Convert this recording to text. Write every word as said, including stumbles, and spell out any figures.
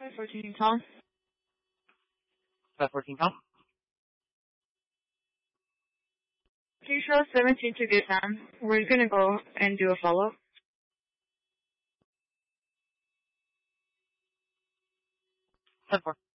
five fourteen, Tom. five fourteen, Tom. Can you show us seventeen to get Sam? We're gonna go and do a follow-up. ten four.